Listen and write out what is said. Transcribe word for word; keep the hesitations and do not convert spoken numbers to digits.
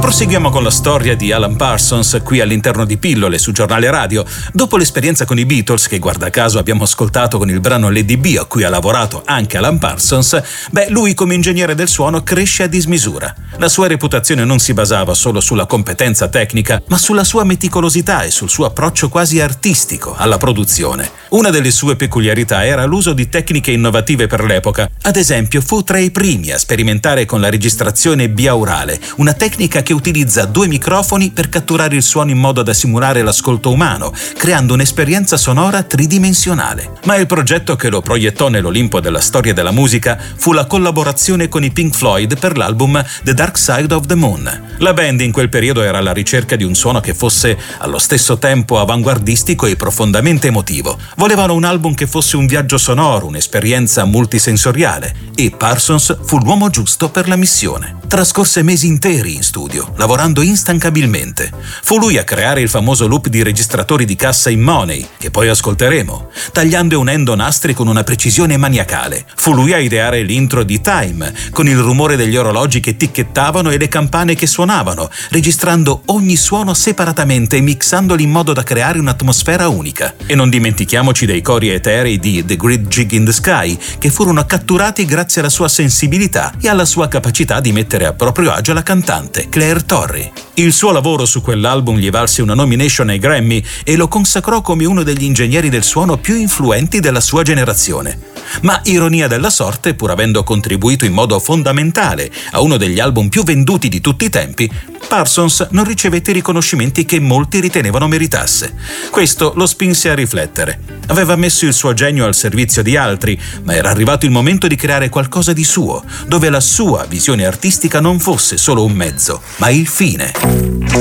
Proseguiamo con la storia di Alan Parsons qui all'interno di Pillole su Giornale Radio. Dopo l'esperienza con i Beatles, che guarda caso abbiamo ascoltato con il brano Lady B, a cui ha lavorato anche Alan Parsons, beh, lui come ingegnere del suono cresce a dismisura. La sua reputazione non si basava solo sulla competenza tecnica, ma sulla sua meticolosità e sul suo approccio quasi artistico alla produzione. Una delle sue peculiarità era l'uso di tecniche innovative per l'epoca. Ad esempio, fu tra i primi a sperimentare con la registrazione biaurale, una tecnica che utilizza due microfoni per catturare il suono in modo da simulare l'ascolto umano, creando un'esperienza sonora tridimensionale. Ma il progetto che lo proiettò nell'Olimpo della storia della musica fu la collaborazione con i Pink Floyd per l'album The Dark Side of the Moon. La band in quel periodo era alla ricerca di un suono che fosse allo stesso tempo avanguardistico e profondamente emotivo. Volevano un album che fosse un viaggio sonoro, un'esperienza multisensoriale, e Parsons fu l'uomo giusto per la missione. Trascorse mesi interi in studio, lavorando instancabilmente. Fu lui a creare il famoso loop di registratori di cassa in Money, che poi ascolteremo, tagliando e unendo nastri con una precisione maniacale. Fu lui a ideare l'intro di Time, con il rumore degli orologi che ticchettavano e le campane che suonavano, registrando ogni suono separatamente e mixandoli in modo da creare un'atmosfera unica. E non dimentichiamoci dei cori eterei di The Great Gig in the Sky, che furono catturati grazie alla sua sensibilità e alla sua capacità di mettere a proprio agio la cantante Claire Torrey. Il suo lavoro su quell'album gli valse una nomination ai Grammy e lo consacrò come uno degli ingegneri del suono più influenti della sua generazione. Ma ironia della sorte, pur avendo contribuito in modo fondamentale a uno degli album più venduti di tutti i tempi, Parsons non ricevette i riconoscimenti che molti ritenevano meritasse. Questo lo spinse a riflettere. Aveva messo il suo genio al servizio di altri, ma era arrivato il momento di creare qualcosa di suo, dove la sua visione artistica non fosse solo un mezzo, ma il fine.